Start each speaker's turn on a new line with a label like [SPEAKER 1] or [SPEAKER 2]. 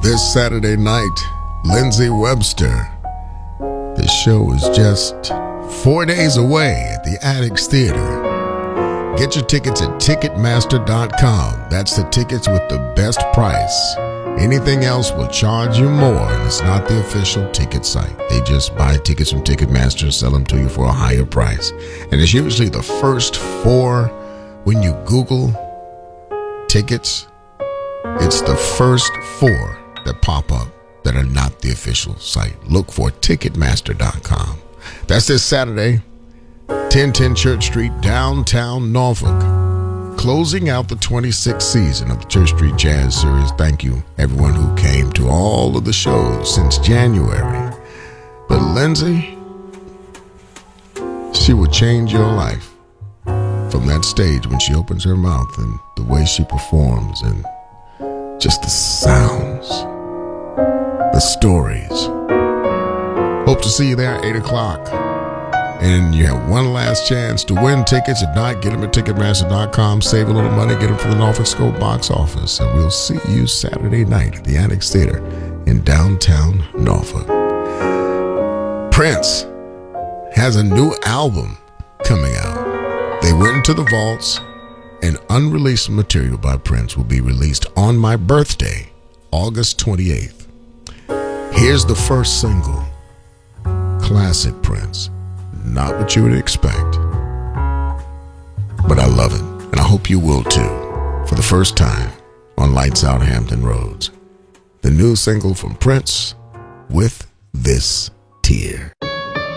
[SPEAKER 1] this Saturday night, Lindsey Webster. The show is just 4 days away at the Addicts Theater. Get your tickets at Ticketmaster.com. That's the tickets with the best price. Anything else will charge you more, and it's not the official ticket site. They just buy tickets from Ticketmaster, sell them to you for a higher price. And it's usually the first four when you Google tickets. It's the first four that pop up that are not the official site. Look for Ticketmaster.com. That's this Saturday, 1010 Church Street, downtown Norfolk. Closing out the 26th season of the Church Street Jazz Series. Thank you, everyone who came to all of the shows since January. But Lindsey, she will change your life from that stage when she opens her mouth and the way she performs and just the sounds, the stories. Hope to see you there at 8 o'clock. And you have one last chance to win tickets. If not, get them at Ticketmaster.com. Save a little money. Get them from the Norfolk Scope box office. And we'll see you Saturday night at the Addicts Theater in downtown Norfolk. Prince has a new album coming out. They went into the vaults, and unreleased material by Prince will be released on my birthday, August 28th. Here's the first single, Classic Prince. Not what you would expect, but I love it, and I hope you will too, for the first time on Lights Out Hampton Roads. The new single from Prince, With This Tear.